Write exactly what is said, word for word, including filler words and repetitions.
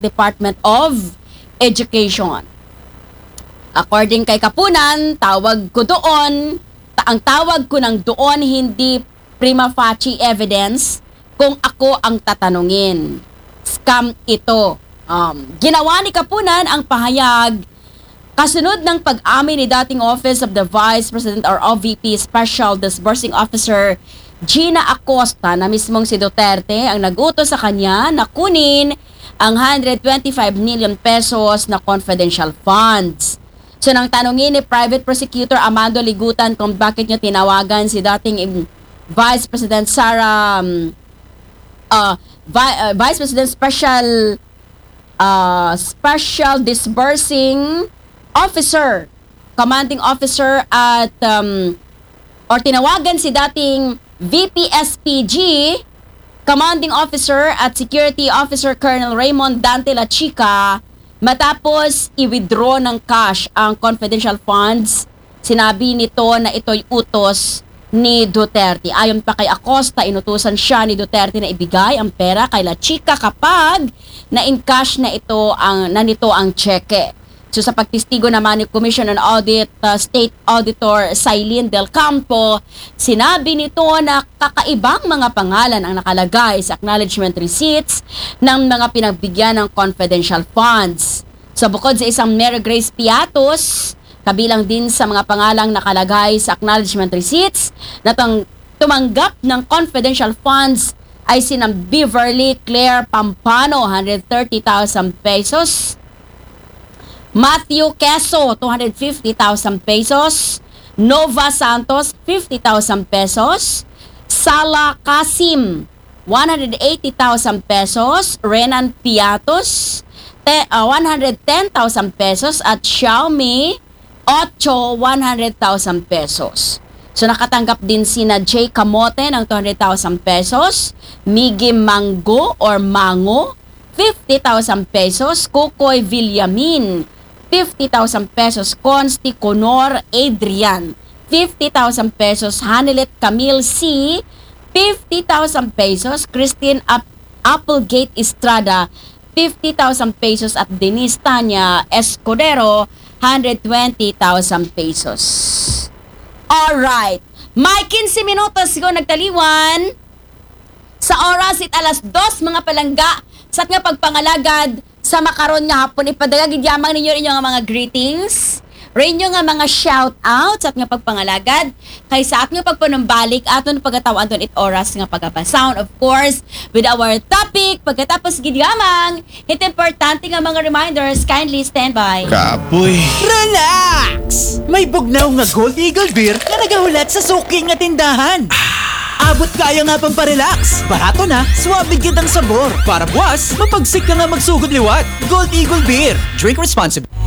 Department of Education. According kay Kapunan, tawag ko doon, ta- ang tawag ko ng doon hindi prima facie evidence kung ako ang tatanungin. Scam ito. Um, ginawa ni Kapunan ang pahayag kasunod ng pag-amin ni dating Office of the Vice President or O V P Special Disbursing Officer Gina Acosta na mismong si Duterte ang nag-utos sa kanya na kunin ang one hundred twenty-five million pesos na confidential funds. So nang tanungin ni Private Prosecutor Amando Ligutan kung bakit niya tinawagan si dating Vice President Sara um, uh, Vi- uh, Vice President Special uh, Special Disbursing Officer, Commanding Officer at um, or tinawagan si dating V P S P G, Commanding Officer at Security Officer Colonel Raymond Dante La Chica matapos i-withdraw ng cash ang confidential funds. Sinabi nito na ito'y utos ni Duterte. Ayon pa kay Acosta, inutusan siya ni Duterte na ibigay ang pera kay La Chica kapag na-encash na ito ang na nito ang cheque. So sa pagtistigo naman ni Commission on Audit uh, State Auditor Sailin Del Campo, sinabi nito na kakaibang mga pangalan ang nakalagay sa acknowledgement receipts ng mga pinagbigyan ng confidential funds. So bukod sa isang Mary Grace Piatos, kabilang din sa mga pangalang nakalagay sa acknowledgement receipts na tang- tumanggap ng confidential funds ay sinang Beverly Claire Pampano, one hundred thirty thousand pesos, Matthew Queso, two hundred fifty thousand pesos, Nova Santos, fifty thousand pesos, Sala Kasim, one hundred eighty thousand pesos, Renan Piatos, te, uh, one hundred ten thousand pesos at Xiaomi Ocho, one hundred thousand pesos. So nakatanggap din sina Jay Camote ng two hundred thousand pesos, Miggy Mango or Mango, fifty thousand pesos, Kukoy Villamin, fifty thousand pesos, Consti Conor Adrian, fifty thousand pesos, Hanilet Camille C, fifty thousand pesos, Christine Ap- Applegate Estrada, fifty thousand pesos at Denise Tanya Escudero, one hundred twenty thousand pesos. Alright, may fifteen minutos ko nagtaliwan sa oras it alas dos mga palangga sa nga pagpangalagad sa makaron nga hapon ipadagagid yamang ninyo rin yung mga greetings, rin yung nga mga shout out sa nga pagpangalagad kay sa at nga pagpanumbalik aton pagkatawaan ton it oras nga pagkapasound of course with our topic pagkatapos gidyamang hit importante nga mga reminders, kindly stand by. Kapoy. Relax! May bugnaw nga Gold Eagle Beer na nagahulat sa suki nga tindahan. Abot kaya nga pang parelax. Barato na, swabe gid ang sabor. Para buwas, mapagsik ka nga magsugod liwat. Gold Eagle Beer. Drink responsibly.